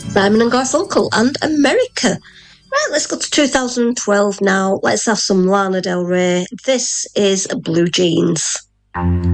Simon and Garfunkel and America. Right, let's go to 2012 now. Let's have some Lana Del Rey. This is Blue Jeans.